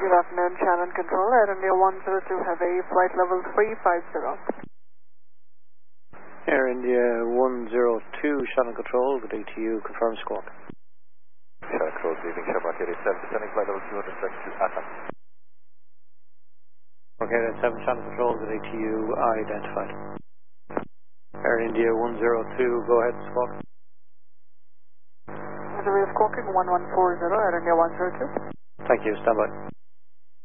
Good afternoon, Shannon Control. Air India 102 have a flight level 350. Air India 102, Shannon Control, good day to you, confirm squawk. Shannon Control, good evening, Shamrock 87, descending flight level 272, ATA. Okay, that's 7 Shannon Control, good day to you, identified. Air India 102, go ahead, squawk. We're squawking 1140, Air India 102. Thank you, stand by.